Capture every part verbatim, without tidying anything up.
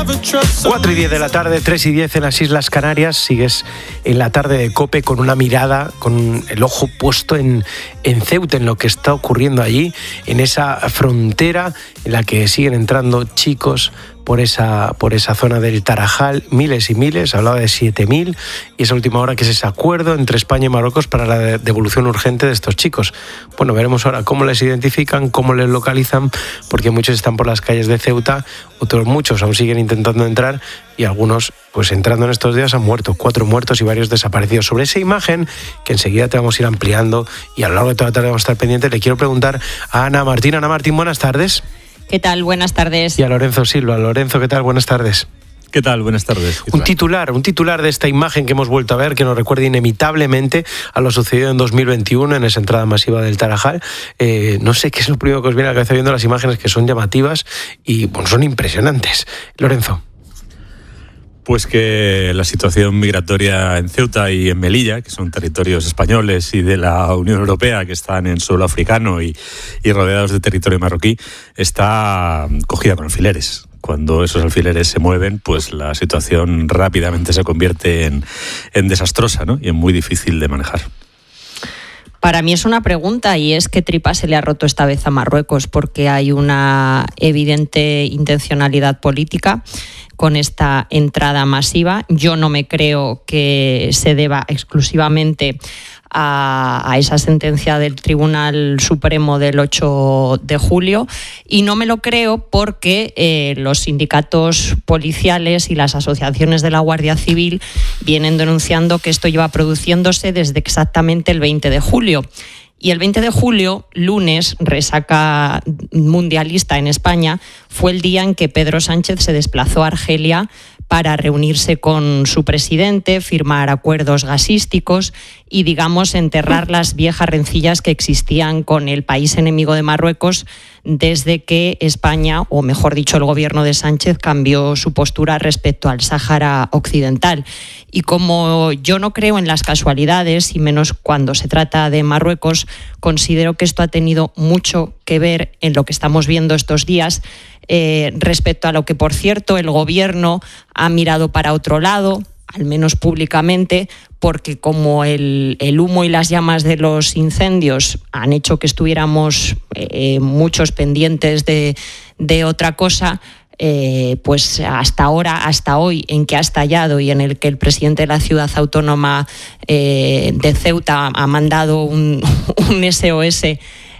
cuatro y diez de la tarde, tres y diez en las Islas Canarias. Sigues en la tarde de COPE con una mirada, con el ojo puesto en, en Ceuta, en lo que está ocurriendo allí, en esa frontera en la que siguen entrando chicos por esa, por esa zona del Tarajal, miles y miles, hablaba de siete mil, y esa última hora que es ese acuerdo entre España y Marruecos para la devolución urgente de estos chicos. Bueno, veremos ahora cómo les identifican, cómo les localizan, porque muchos están por las calles de Ceuta, otros muchos aún siguen intentando entrar, y algunos, pues entrando en estos días, han muerto, cuatro muertos y varios desaparecidos. Sobre esa imagen, que enseguida te vamos a ir ampliando, y a lo largo de toda la tarde vamos a estar pendientes, le quiero preguntar a Ana Martín. Ana Martín, buenas tardes. ¿Qué tal? Buenas tardes. Y a Lorenzo Silva. Lorenzo, ¿qué tal? Buenas tardes. ¿Qué tal? Buenas tardes. Un titular, un titular de esta imagen que hemos vuelto a ver, que nos recuerda inevitablemente a lo sucedido en dos mil veintiuno en esa entrada masiva del Tarajal. Eh, no sé qué es lo primero que os viene a la cabeza viendo las imágenes, que son llamativas y bueno, son impresionantes. Lorenzo. Pues que la situación migratoria en Ceuta y en Melilla, que son territorios españoles y de la Unión Europea, que están en suelo africano y, y rodeados de territorio marroquí, está cogida con alfileres. Cuando esos alfileres se mueven, pues la situación rápidamente se convierte en, en desastrosa, ¿no? Y en muy difícil de manejar. Para mí es una pregunta, y es qué tripa se le ha roto esta vez a Marruecos, porque hay una evidente intencionalidad política con esta entrada masiva. Yo no me creo que se deba exclusivamente a, a esa sentencia del Tribunal Supremo del ocho de julio, y no me lo creo porque eh, los sindicatos policiales y las asociaciones de la Guardia Civil vienen denunciando que esto lleva produciéndose desde exactamente el veinte de julio. Y el veinte de julio, lunes, resaca mundialista en España, fue el día en que Pedro Sánchez se desplazó a Argelia para reunirse con su presidente, firmar acuerdos gasísticos y, digamos, enterrar las viejas rencillas que existían con el país enemigo de Marruecos desde que España, o mejor dicho, el gobierno de Sánchez, cambió su postura respecto al Sáhara Occidental. Y como yo no creo en las casualidades, y menos cuando se trata de Marruecos, considero que esto ha tenido mucho que ver en lo que estamos viendo estos días, eh, respecto a lo que, por cierto, el gobierno ha mirado para otro lado, al menos públicamente, porque como el, el humo y las llamas de los incendios han hecho que estuviéramos eh, muchos pendientes de, de otra cosa, Eh, pues hasta ahora, hasta hoy, en que ha estallado y en el que el presidente de la ciudad autónoma eh, de Ceuta ha mandado un, un S O S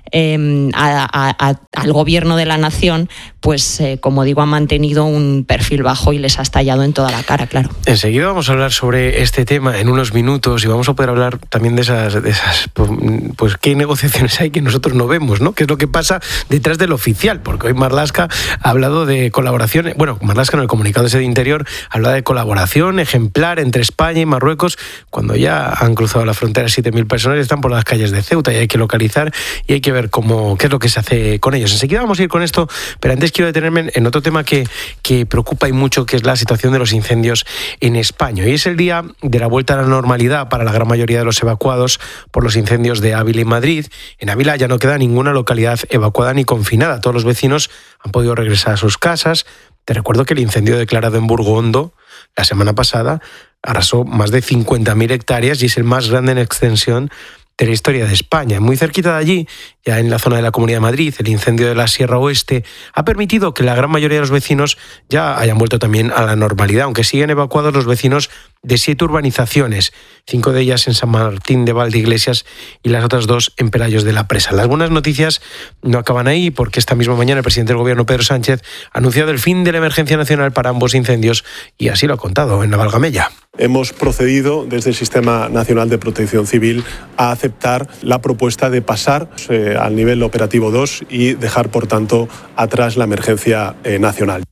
eh, a, a, a, al gobierno de la nación, pues eh, como digo, ha mantenido un perfil bajo y les ha estallado en toda la cara, claro. Enseguida vamos a hablar sobre este tema en unos minutos, y vamos a poder hablar también de esas, de esas pues, pues qué negociaciones hay que nosotros no vemos, ¿no? ¿Qué es lo que pasa detrás del oficial? Porque hoy Marlaska ha hablado de colaboración, bueno, Marlaska en el comunicado ese de Interior habla de colaboración ejemplar entre España y Marruecos, cuando ya han cruzado la frontera siete mil personas y están por las calles de Ceuta, y hay que localizar y hay que ver cómo, qué es lo que se hace con ellos. Enseguida vamos a ir con esto, pero antes quiero detenerme en otro tema que, que preocupa y mucho, que es la situación de los incendios en España. Hoy es el día de la vuelta a la normalidad para la gran mayoría de los evacuados por los incendios de Ávila y Madrid. En Ávila ya no queda ninguna localidad evacuada ni confinada. Todos los vecinos han podido regresar a sus casas. Te recuerdo que el incendio declarado en Burgondo la semana pasada arrasó más de cincuenta mil hectáreas y es el más grande en extensión de la historia de España. Muy cerquita de allí, ya en la zona de la Comunidad de Madrid, el incendio de la Sierra Oeste ha permitido que la gran mayoría de los vecinos ya hayan vuelto también a la normalidad, aunque siguen evacuados los vecinos de siete urbanizaciones, cinco de ellas en San Martín de Valdeiglesias y las otras dos en Pelayos de la Presa. Las buenas noticias no acaban ahí, porque esta misma mañana el presidente del gobierno, Pedro Sánchez, ha anunciado el fin de la emergencia nacional para ambos incendios, y así lo ha contado en Navalgamella. Hemos procedido desde el Sistema Nacional de Protección Civil a aceptar la propuesta de pasar eh, al nivel operativo dos y dejar, por tanto, atrás la emergencia eh, nacional.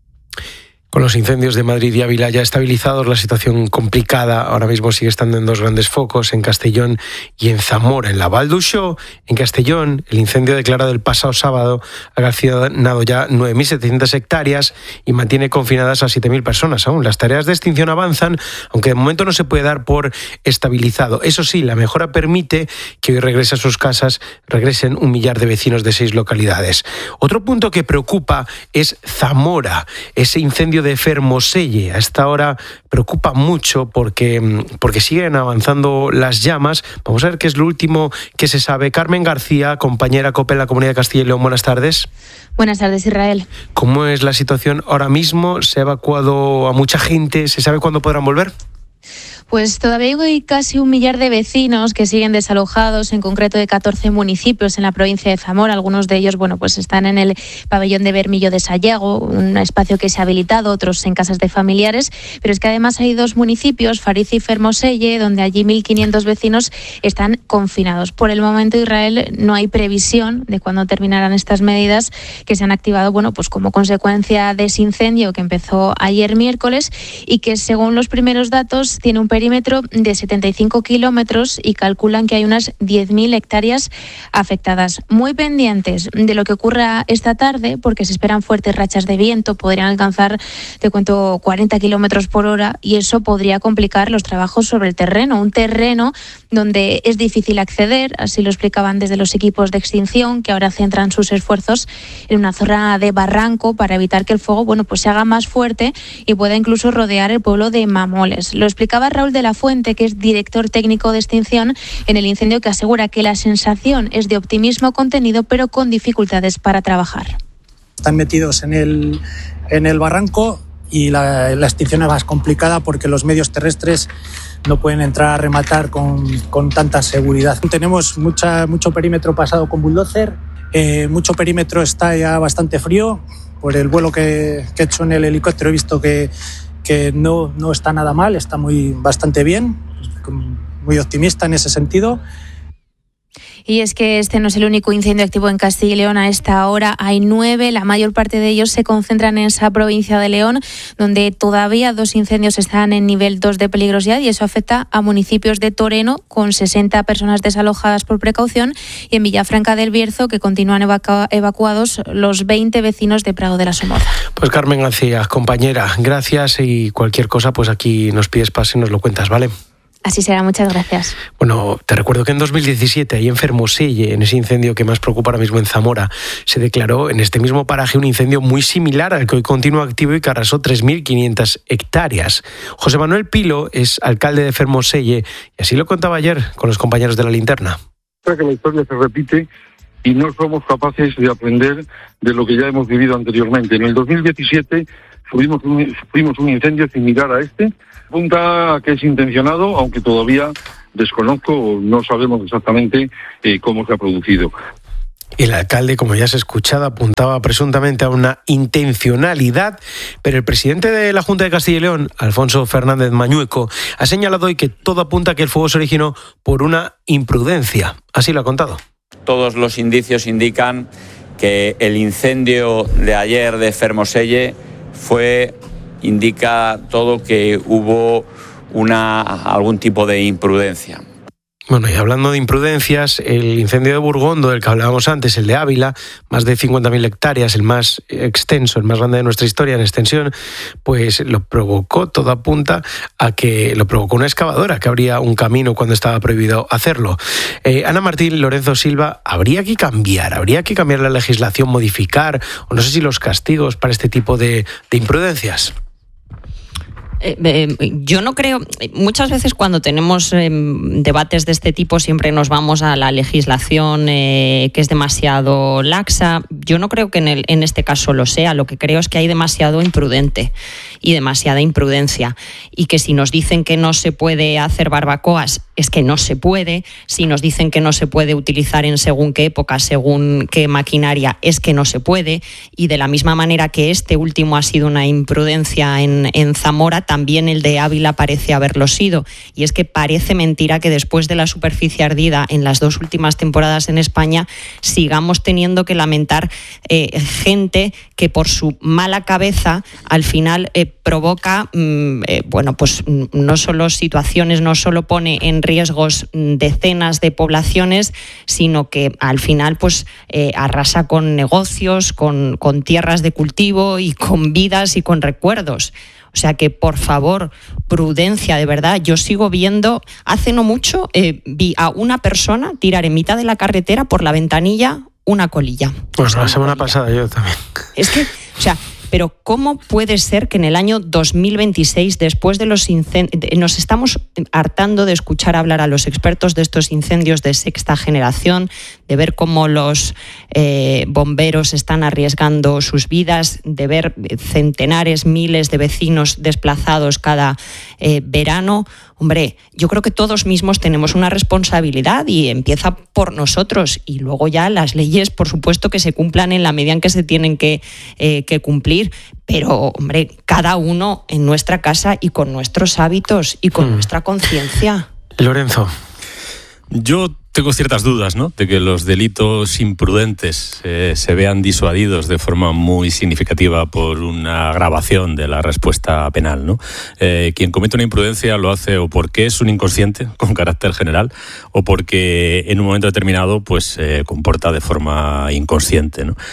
Con los incendios de Madrid y Ávila ya estabilizados, la situación complicada ahora mismo sigue estando en dos grandes focos, en Castellón y en Zamora. En la Val d'Uixó, en Castellón, el incendio declarado el pasado sábado ha calcinado ya nueve mil setecientas hectáreas y mantiene confinadas a siete mil personas aún. Las tareas de extinción avanzan, aunque de momento no se puede dar por estabilizado. Eso sí, la mejora permite que hoy regrese a sus casas, regresen un millar de vecinos de seis localidades. Otro punto que preocupa es Zamora, ese incendio incendio de Fermoselle. A esta hora preocupa mucho porque, porque siguen avanzando las llamas. Vamos a ver qué es lo último que se sabe. Carmen García, compañera COPE en la Comunidad de Castilla y León, buenas tardes. Buenas tardes, Israel. ¿Cómo es la situación ahora mismo? ¿Se ha evacuado a mucha gente? ¿Se sabe cuándo podrán volver? Pues todavía hay casi un millar de vecinos que siguen desalojados, en concreto de catorce municipios en la provincia de Zamora. Algunos de ellos, bueno, pues están en el pabellón de Bermillo de Sayago, un espacio que se ha habilitado, otros en casas de familiares. Pero es que además hay dos municipios, Fariz y Fermoselle, donde allí mil quinientos vecinos están confinados. Por el momento, Israel, no hay previsión de cuándo terminarán estas medidas que se han activado, bueno, pues como consecuencia de ese incendio que empezó ayer miércoles y que, según los primeros datos, tiene un perímetro de setenta y cinco kilómetros y calculan que hay unas diez mil hectáreas afectadas. Muy pendientes de lo que ocurra esta tarde, porque se esperan fuertes rachas de viento, podrían alcanzar, te cuento, cuarenta kilómetros por hora, y eso podría complicar los trabajos sobre el terreno, un terreno donde es difícil acceder, así lo explicaban desde los equipos de extinción, que ahora centran sus esfuerzos en una zona de barranco para evitar que el fuego, bueno, pues se haga más fuerte y pueda incluso rodear el pueblo de Mamoles. Lo explicaba Raúl de la Fuente, que es director técnico de extinción en el incendio, que asegura que la sensación es de optimismo contenido, pero con dificultades para trabajar. Están metidos en el, en el barranco y la, la extinción es más complicada porque los medios terrestres no pueden entrar a rematar con, con tanta seguridad. Tenemos mucha, mucho perímetro pasado con bulldozer, eh, mucho perímetro está ya bastante frío. Por el vuelo que, que he hecho en el helicóptero he visto que que no, no está nada mal, está muy bastante bien, muy optimista en ese sentido. Y es que este no es el único incendio activo en Castilla y León. A esta hora hay nueve, la mayor parte de ellos se concentran en esa provincia de León, donde todavía dos incendios están en nivel dos de peligrosidad, y eso afecta a municipios de Toreno, con sesenta personas desalojadas por precaución, y en Villafranca del Bierzo, que continúan evacu- evacuados los veinte vecinos de Prado de la Somoza. Pues Carmen García, compañera, gracias, y cualquier cosa, pues aquí nos pides pase y nos lo cuentas, ¿vale? Así será, muchas gracias. Bueno, te recuerdo que en dos mil diecisiete, ahí en Fermoselle, en ese incendio que más preocupa ahora mismo en Zamora, se declaró en este mismo paraje un incendio muy similar al que hoy continúa activo y que arrasó tres mil quinientas hectáreas. José Manuel Pilo es alcalde de Fermoselle y así lo contaba ayer con los compañeros de La Linterna. Que la historia se repite y no somos capaces de aprender de lo que ya hemos vivido anteriormente. En el dos mil diecisiete sufrimos un, sufrimos un incendio similar a este. Apunta a que es intencionado, aunque todavía desconozco o no sabemos exactamente eh, cómo se ha producido. El alcalde, como ya se ha escuchado, apuntaba presuntamente a una intencionalidad, pero el presidente de la Junta de Castilla y León, Alfonso Fernández Mañueco, ha señalado hoy que todo apunta a que el fuego se originó por una imprudencia. Así lo ha contado. Todos los indicios indican que el incendio de ayer de Fermoselle fue... indica todo que hubo una, algún tipo de imprudencia. Bueno, y hablando de imprudencias, el incendio de Burgondo, del que hablábamos antes, el de Ávila, más de cincuenta mil hectáreas, el más extenso, el más grande de nuestra historia en extensión, pues lo provocó, todo apunta a que lo provocó una excavadora, que abría un camino cuando estaba prohibido hacerlo. Eh, Ana Martín, Lorenzo Silva, ¿habría que cambiar? ¿Habría que cambiar la legislación, modificar, o no sé si los castigos para este tipo de, de imprudencias? Eh, eh, yo no creo, muchas veces cuando tenemos eh, debates de este tipo siempre nos vamos a la legislación eh, que es demasiado laxa. Yo no creo que en, el, en este caso lo sea, lo que creo es que hay demasiado imprudente y demasiada imprudencia, y que si nos dicen que no se puede hacer barbacoas, es que no se puede. Si nos dicen que no se puede utilizar en según qué época, según qué maquinaria, es que no se puede. Y de la misma manera que este último ha sido una imprudencia en, en Zamora, también el de Ávila parece haberlo sido. Y es que parece mentira que después de la superficie ardida en las dos últimas temporadas en España sigamos teniendo que lamentar eh, gente que por su mala cabeza al final eh, provoca, mm, eh, bueno, pues no solo situaciones, no solo pone en riesgos decenas de poblaciones, sino que al final pues eh, arrasa con negocios, con, con tierras de cultivo y con vidas y con recuerdos. O sea que, por favor, prudencia, de verdad. Yo sigo viendo, hace no mucho, eh, vi a una persona tirar en mitad de la carretera por la ventanilla una colilla. Pues o sea, la semana colilla. pasada yo también. Es que, o sea, pero ¿cómo puede ser que en el año dos mil veintiséis, después de los incendios, nos estamos hartando de escuchar hablar a los expertos de estos incendios de sexta generación, de ver cómo los eh, bomberos están arriesgando sus vidas, de ver centenares, miles de vecinos desplazados cada eh, verano? Hombre, yo creo que todos mismos tenemos una responsabilidad y empieza por nosotros, y luego ya las leyes, por supuesto, que se cumplan en la medida en que se tienen que, eh, que cumplir, pero, hombre, cada uno en nuestra casa y con nuestros hábitos y con hmm. nuestra conciencia. Lorenzo. Yo tengo ciertas dudas, ¿no?, de que los delitos imprudentes eh, se vean disuadidos de forma muy significativa por una agravación de la respuesta penal, ¿no? Eh, quien comete una imprudencia lo hace o porque es un inconsciente con carácter general o porque en un momento determinado pues se eh, comporta de forma inconsciente, ¿no?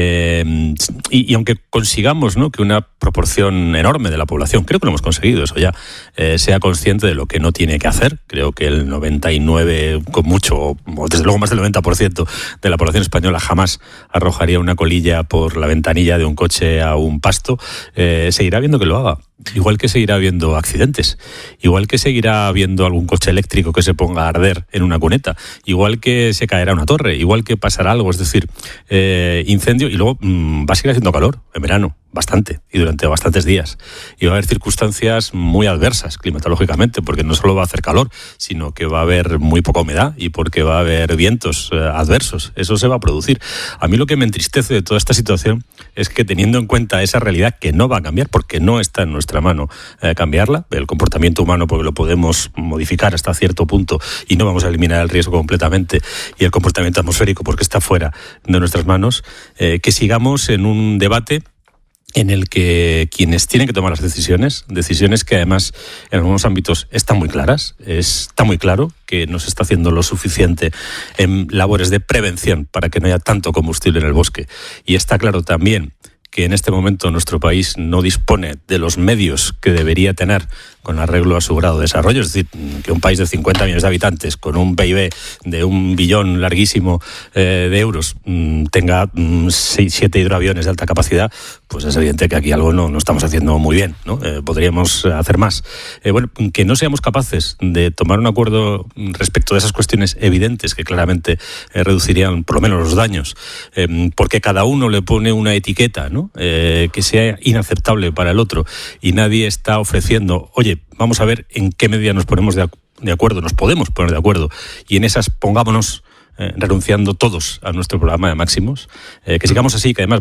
Eh, y, y aunque consigamos, ¿no?, que una proporción enorme de la población, creo que lo hemos conseguido eso ya, eh, sea consciente de lo que no tiene que hacer, creo que el noventa y nueve con mucho o desde luego más del noventa por ciento de la población española jamás arrojaría una colilla por la ventanilla de un coche a un pasto, eh, seguirá viendo que lo haga. Igual que seguirá habiendo accidentes, igual que seguirá habiendo algún coche eléctrico que se ponga a arder en una cuneta, igual que se caerá una torre, igual que pasará algo, es decir, eh, incendio, y luego mmm, va a seguir haciendo calor en verano, bastante, y durante bastantes días. Y va a haber circunstancias muy adversas climatológicamente, porque no solo va a hacer calor, sino que va a haber muy poca humedad y porque va a haber vientos eh, adversos. Eso se va a producir. A mí lo que me entristece de toda esta situación es que, teniendo en cuenta esa realidad que no va a cambiar, porque no está en nuestra mano eh, cambiarla, el comportamiento humano porque lo podemos modificar hasta cierto punto y no vamos a eliminar el riesgo completamente, y el comportamiento atmosférico porque está fuera de nuestras manos, eh, que sigamos en un debate en el que quienes tienen que tomar las decisiones, decisiones que además en algunos ámbitos están muy claras, está muy claro que no se está haciendo lo suficiente en labores de prevención para que no haya tanto combustible en el bosque, y está claro también que en este momento nuestro país no dispone de los medios que debería tener con arreglo a su grado de desarrollo, es decir, que un país de cincuenta millones de habitantes con un P I B de un billón larguísimo eh, de euros mmm, tenga mmm, seis, siete hidroaviones de alta capacidad, pues es evidente que aquí algo no, no estamos haciendo muy bien, ¿no? Eh, podríamos hacer más. Eh, bueno, que no seamos capaces de tomar un acuerdo respecto de esas cuestiones evidentes que claramente eh, reducirían por lo menos los daños, eh, porque cada uno le pone una etiqueta, ¿no?, eh, que sea inaceptable para el otro, y nadie está ofreciendo, oye, vamos a ver en qué medida nos ponemos de, de acuerdo, nos podemos poner de acuerdo, y en esas pongámonos eh, renunciando todos a nuestro programa de máximos, eh, que sigamos así, que además